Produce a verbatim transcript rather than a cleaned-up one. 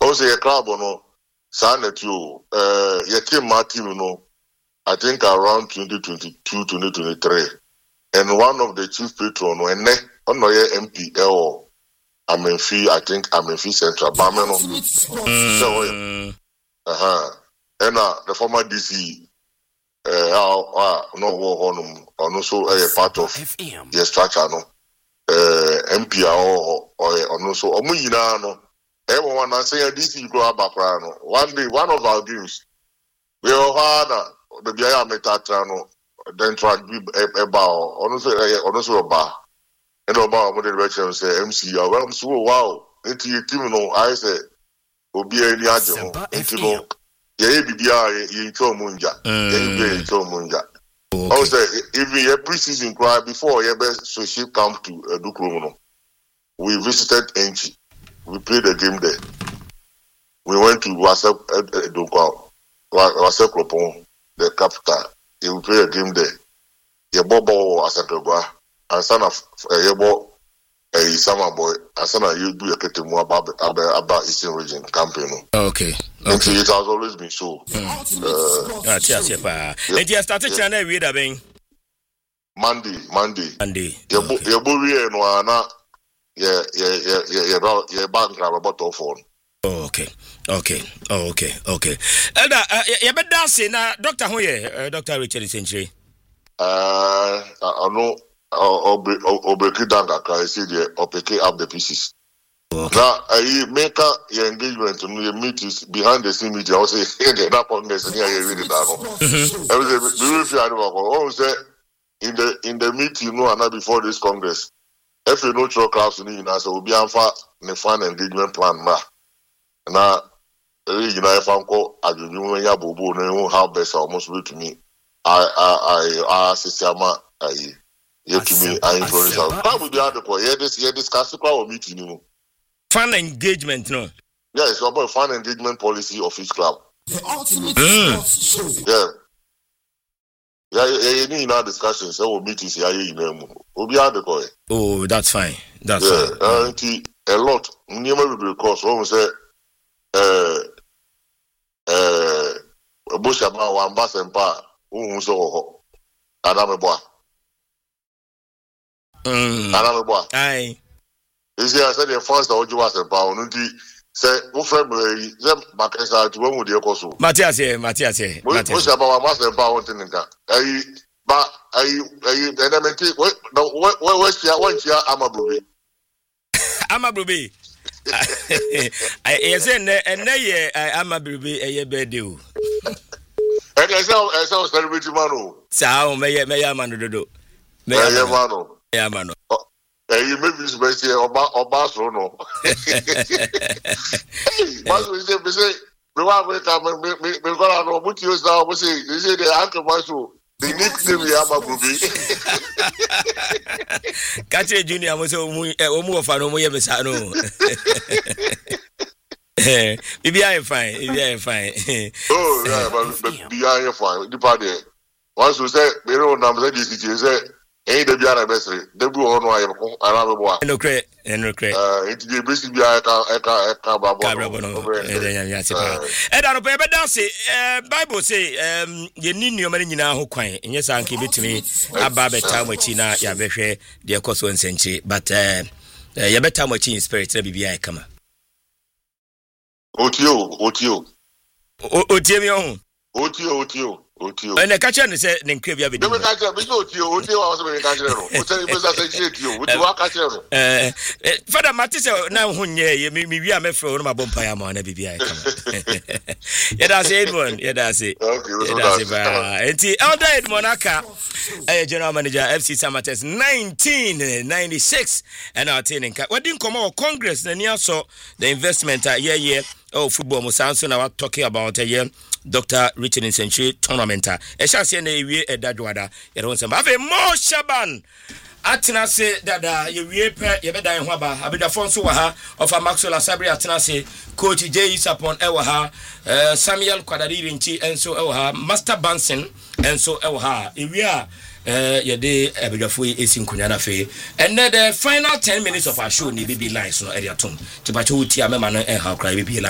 Also, a club no, Sanet you, uh, your team, my team, no, I think around twenty twenty-two, twenty twenty-three, and one of the chief patron, when ne, on my M P L, I'm in fee, I think I'm in fee central, Bameno. So, uh huh, and uh, the former D C. Uh, uh, no war on also a part of the structure no uh, M P or or also omuyina no everyone I say this is go background no one day one of our games we all had the bia metatra no then try be about also also ba and about what the direction say M C well so wow into team no I say obi any aje ho into no yeah, Bibia, you told Munja. Yeah, you told Munja. Also, if we have pre-season cry before, yeah, so she come to uh, Dukrumono. We visited Enchi. We played a game there. We went to Wasap Dukwa, Wasap Klopon, the capital. Yeah, we played a game there. Yeah, Bobo Asakagwa, and son of a Yebo, a summer boy, and son of you do a Ketimu about Eastern region campaign. Okay. Okay. It has always been so. Mm. Uh, ah, yes, yes, pa. And you started channel with that being Monday, Monday. Monday. You you bury no ana. Yeah, yeah, yeah, yeah, yeah. Yeah, bank grab a bottle phone. Oh, okay, okay, oh, okay, okay. Elder, uh, you better dance na Doctor who ye, Doctor Richard Century. Uh, I know. Obe Obeki Danga can see the Opeke up the pieces. Okay. Now, I make your engagement to me meet is behind the scene meeting. I say, hey, that congress and here you read it down. I say, in the in the meeting, you know, and not before this congress, if you know your class, you know, so we'll be on for the fun engagement plan. Now, you know, if I'm called, I do know when you have Bobo, know how best almost read to me. I I I ask Siama, I you to me, I influence. How would you have the point? Yeah, this yeah, discuss the crowd meeting, you know. Fan engagement, no? Yeah, it's about fan engagement policy of each club. The ultimate mm. show. Yeah. Yeah, yeah, yeah, in our discussions, so we'll meet here in we'll be out the coin. Oh, that's fine. That's yeah, fine. Uh, mm. A lot. Never will cost. When we say, uh, uh, Bushama, one bass and pa, who so, Adameboa. Mm. Adameboa. Aye. You see, I said the first of you was a pound. Say, who family, them Macasa to one with your coso. Matthias here, Matthias here. What's about master pound in the I, but I, I, the element, what, what, what's your one year, Amabubi? Amabubi. I say, and nay, Amabubi, a year bedu. And I saw, I saw celebrity mano. So, may I, may I, Manu? May I, Mano? Yeah, Mano. Hey, you make this best here, or Basso, no. Hey, Basso is there, say, we want to come and we're going to know what you say. We say, they say the Uncle Basso, the nickname Yamabubi. Catch a junior was a woman for no more Messano. Maybe I am fine, maybe I am fine. Oh, yeah, but be I am fine. The party. Once we say, we don't know the say. Hey, the Biara Bessary, the blue on my around the boy. No credit, and no credit. Uh, it's the basic Biara, Eka, Eka, Babono. And I don't pay, but that's it. Bible say, um, you need your money now, who quite, and yes, I give it to me. A barber time with China, Yabefe, dear Cosso and Senchi, but uh, you better much in spirit, let me be I come. Otio, Otio, Otio, Otio, Otio. And the catcher said, then crave you. Never catch up. We go to you. What you also been catching. What you was saying to you? What you are catching. Uh, Father Matisse, now when ye, me, me, we are from my bumpire man, every B I come. Yeah, that's it, one. Yeah, that's it. Okay, that's it. And the elder Monaka, general manager, F C Samates, nineteen ninety-six, and our training. What didn't come out Congress, then you saw the investment, yeah, yeah. Oh, football, Musanso, now talking about a year. Doctor Richard Century tournament. A chance in a way at Dadwada. You don't say, have a more Shaban. Atina say that you repair, you better in Waba, Abida Fonso of a Maxwell Sabri Atina say, Coach J is upon Ewaha, Samuel Quadaririnchi, and so Ewaha, Master Banson, and so Ewaha. If we are. Uh, your day, Abidafui is in Kunyana Fe, and then the final ten minutes of our show, need be nice, no area tune. To Bachu Tia Memano and how cry be